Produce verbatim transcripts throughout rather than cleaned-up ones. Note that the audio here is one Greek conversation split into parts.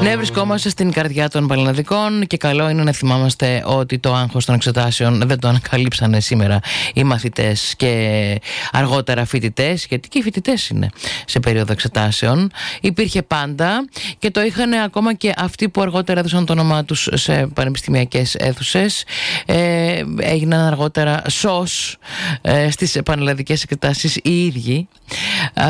Ναι, βρισκόμαστε στην καρδιά των Πανελλαδικών και καλό είναι να θυμάμαστε ότι το άγχος των εξετάσεων δεν το ανακαλύψανε σήμερα οι μαθητές και αργότερα φοιτητές, γιατί και οι φοιτητές είναι σε περίοδο εξετάσεων. Υπήρχε πάντα και το είχαν ακόμα και αυτοί που αργότερα έδωσαν το όνομά τους σε πανεπιστημιακές αίθουσες. Ε, έγιναν αργότερα σως ε, στις πανελλαδικές εξετάσεις οι ίδιοι. Ε,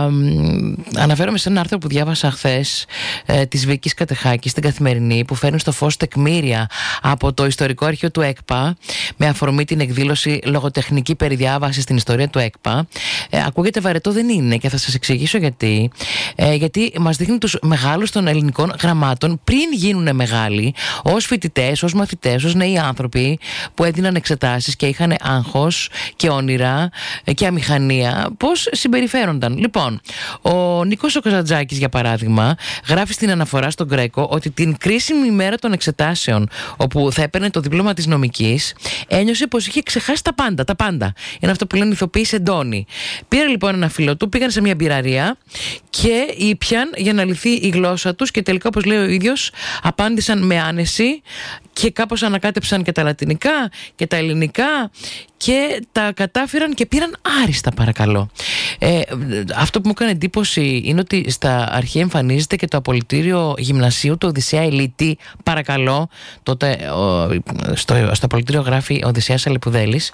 αναφέρομαι σε ένα άρθρο που διάβασα χθες ε, της Βίκης Κατεχάκη στην Καθημερινή, που φέρνει στο φως τεκμήρια από το ιστορικό αρχείο του ΕΚΠΑ με αφορμή την εκδήλωση λογοτεχνική περιδιάβαση στην ιστορία του ΕΚΠΑ. Ε, ακούγεται βαρετό, δεν είναι, και θα σας εξηγήσω γιατί. Ε, γιατί μας δείχνει τους μεγάλους των ελληνικών γραμμάτων πριν γίνουν μεγάλοι, ως φοιτητές, ως μαθητές, ως νέοι άνθρωποι που έδιναν εξετάσεις και είχαν άγχος και όνειρα και αμηχανία, πώς συμπεριφέρονταν. Λοιπόν, ο Νίκος ο Καζαντζάκης, για παράδειγμα, γράφει στην αναφορά στον Γκρέκο ότι την κρίσιμη ημέρα των εξετάσεων, όπου θα έπαιρνε το δίπλωμα της νομικής, ένιωσε πως είχε ξεχάσει τα πάντα. Τα πάντα. Είναι αυτό που λένε ηθοποιοί σε ντόνι. Πήρε λοιπόν ένα φίλο του, πήγαν σε μια μπειραρία και ήπιαν για να λυθεί η γλώσσα τους και τελικά, όπως λέει ο ίδιος, απάντησαν με άνεση και κάπως ανακάτεψαν και τα λατινικά και τα ελληνικά και τα κατάφεραν και πήραν άριστα, παρακαλώ. Ε, αυτό που μου έκανε εντύπωση είναι ότι στα αρχεία εμφανίζεται και το απολυτήριο γυμνασίου του Οδυσσέα Ηλίτη, παρακαλώ. Τότε ο, στο, στο απολυτήριο γράφει Οδυσσέας Αλεπουδέλης,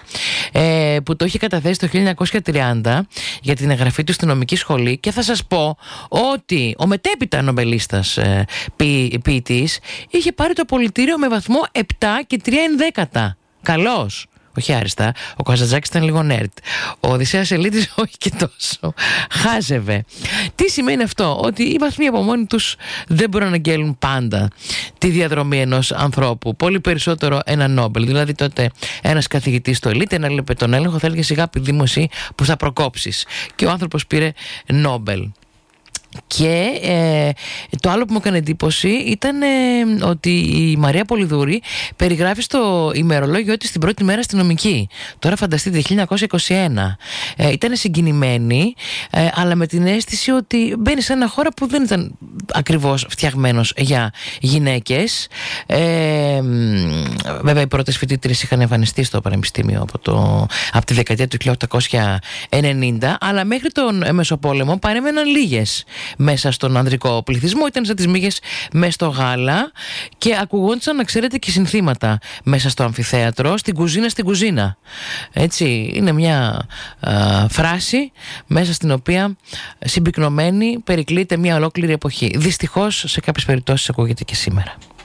ε, που το είχε καταθέσει το χίλια εννιακόσια τριάντα για την εγγραφή του στη νομική σχολή, και θα σας πω ότι ο μετέπειτα νομπελίστας ε, ποι, ποιητής είχε πάρει το απολυτήριο με βαθμό επτά και τρία ενδέκατα. Καλός. Όχι άριστα. Ο Καζαντζάκης ήταν λίγο nerd. Ο Οδυσσέας Ελίτης όχι και τόσο. Χάζευε. Τι σημαίνει αυτό? Ότι οι βαθμοί από μόνοι τους δεν μπορούν να αγγέλουν πάντα τη διαδρομή ενός ανθρώπου. Πολύ περισσότερο ένα Νόμπελ. Δηλαδή τότε ένας καθηγητής στο Ελίτη ανέλεπε τον έλεγχο, θα έλεγε σιγά δημοσί που θα προκόψεις. Και ο άνθρωπος πήρε Νόμπελ. Και ε, το άλλο που μου έκανε εντύπωση ήταν ε, ότι η Μαρία Πολυδούρη περιγράφει στο ημερολόγιο της την πρώτη μέρα στη νομική. Τώρα φανταστείτε, χίλια εννιακόσια είκοσι ένα. Ε, ήταν συγκινημένη, ε, αλλά με την αίσθηση ότι μπαίνει σε ένα χώρο που δεν ήταν ακριβώς φτιαγμένος για γυναίκες. Ε, βέβαια, οι πρώτες φοιτήτρες είχαν εμφανιστεί στο πανεπιστήμιο από, το, από τη δεκαετία του χίλια οκτακόσια ενενήντα, αλλά μέχρι τον Μεσοπόλεμο παρέμεναν λίγες μέσα στον ανδρικό πληθυσμό, ήταν σαν τις μύγες μέσα στο γάλα και ακουγόντουσαν, να ξέρετε, και συνθήματα μέσα στο αμφιθέατρο, στην κουζίνα, στην κουζίνα. Έτσι, είναι μια α, φράση μέσα στην οποία συμπυκνωμένη περικλείται μια ολόκληρη εποχή. Δυστυχώς σε κάποιες περιπτώσεις ακούγεται και σήμερα.